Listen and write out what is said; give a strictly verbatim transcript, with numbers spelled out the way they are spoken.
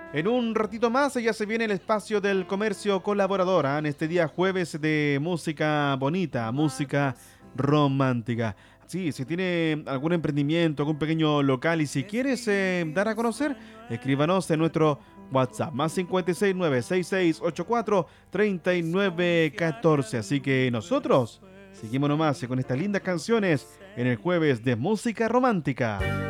En un ratito más ya se viene el espacio del comercio colaborador, ¿ah? En este día jueves de música bonita, música romántica. Sí, si tiene algún emprendimiento, algún pequeño local y si quieres eh, dar a conocer, escríbanos en nuestro WhatsApp, más cinco seis nueve seis seis ocho cuatro tres nueve uno cuatro. Así que nosotros seguimos nomás con estas lindas canciones en el jueves de música romántica.